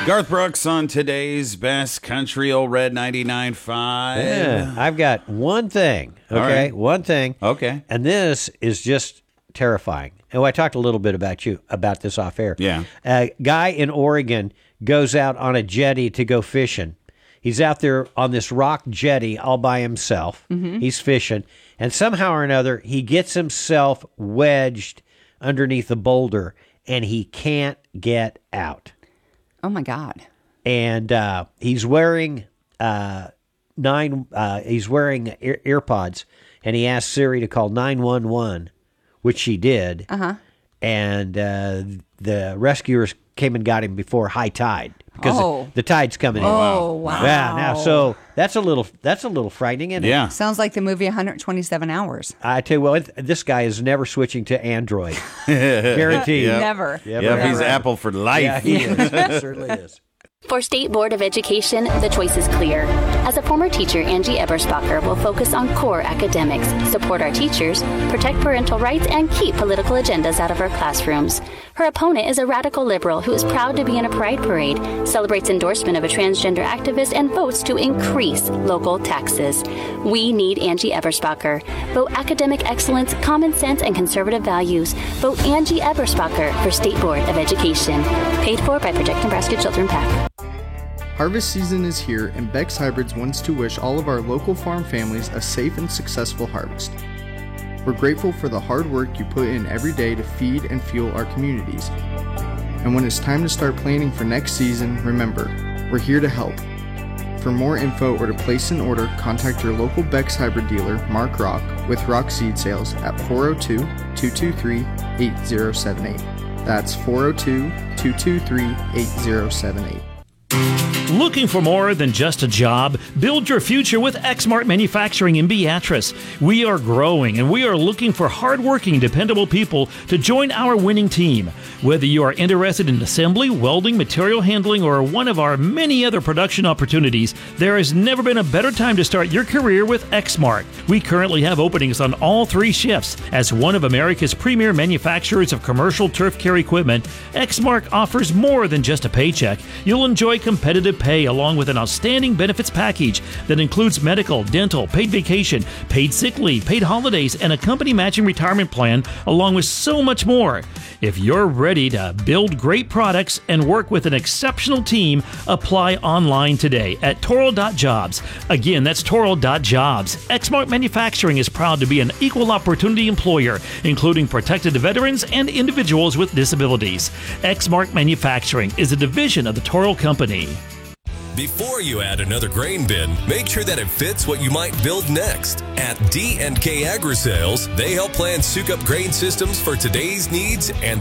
Garth Brooks on today's Best Country Old Red 99.5. Yeah, I've got one thing, okay? Right. One thing. Okay. And this is just terrifying. And I talked a little bit about this off air. Yeah. A guy in Oregon goes out on a jetty to go fishing. He's out there on this rock jetty all by himself. Mm-hmm. He's fishing. And somehow or another, he gets himself wedged underneath a boulder, and he can't get out. Oh, my God. And he's wearing earpods, and he asked Siri to call 911, which she did. Uh-huh. And the rescuers came and got him before high tide because the tide's coming in. Oh, wow. Yeah, now so that's a little frightening, isn't it? Yeah. Sounds like the movie 127 Hours. I tell you what, this guy is never switching to Android. Guaranteed. Yep. Never. Yep, he's Apple for life. Yeah, he is. He certainly is. For State Board of Education, the choice is clear. As a former teacher, Angie Eberspacher will focus on core academics, support our teachers, protect parental rights, and keep political agendas out of our classrooms. Her opponent is a radical liberal who is proud to be in a pride parade, celebrates endorsement of a transgender activist, and votes to increase local taxes. We need Angie Eberspacher. Vote academic excellence, common sense, and conservative values. Vote Angie Eberspacher for State Board of Education. Paid for by Protect Nebraska Children PAC. Harvest season is here, and Beck's Hybrids wants to wish all of our local farm families a safe and successful harvest. We're grateful for the hard work you put in every day to feed and fuel our communities. And when it's time to start planning for next season, remember, we're here to help. For more info or to place an order, contact your local Beck's Hybrid dealer, Mark Rock, with Rock Seed Sales at 402-223-8078. That's 402-223-8078. Looking for more than just a job? Build your future with Exmart Manufacturing in Beatrice. We are growing, and we are looking for hardworking, dependable people to join our winning team. Whether you are interested in assembly, welding, material handling, or one of our many other production opportunities, there has never been a better time to start your career with Exmart. We currently have openings on all 3 shifts. As one of America's premier manufacturers of commercial turf care equipment, Exmart offers more than just a paycheck. You'll enjoy competitive pay along with an outstanding benefits package that includes medical, dental, paid vacation, paid sick leave, paid holidays, and a company matching retirement plan, along with so much more. If you're ready to build great products and work with an exceptional team, apply online today at Toro.jobs. Again, that's Toro.jobs. Exmart Manufacturing is proud to be an equal opportunity employer, including protected veterans and individuals with disabilities. Exmart Manufacturing is a division of the Toro Company. Before you add another grain bin, make sure that it fits what you might build next. At D&K Agri-Sales, they help plan Sukup grain systems for today's needs and